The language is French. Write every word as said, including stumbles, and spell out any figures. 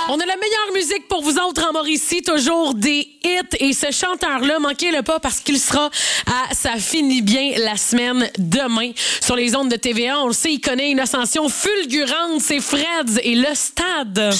On a la meilleure musique pour vous autres en Mauricie, toujours des hits. Et ce chanteur-là, manquez-le pas parce qu'il sera à Ça finit bien la semaine demain sur les ondes de T V A. On le sait, il connaît une ascension fulgurante. C'est Freds et Le Stade.